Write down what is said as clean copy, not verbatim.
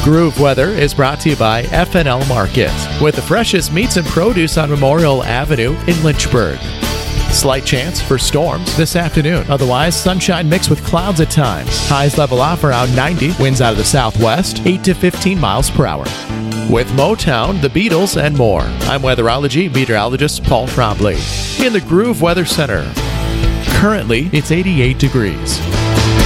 Groove Weather is brought to you by FNL Market, with the freshest meats and produce on Memorial Avenue in Lynchburg. Slight chance for storms this afternoon. Otherwise, sunshine mixed with clouds at times. Highs level off around 90. Winds out of the southwest, 8 to 15 miles per hour. With Motown, the Beatles, and more. I'm weatherology meteorologist Paul Trombley in the Groove Weather Center. Currently, it's 88 degrees.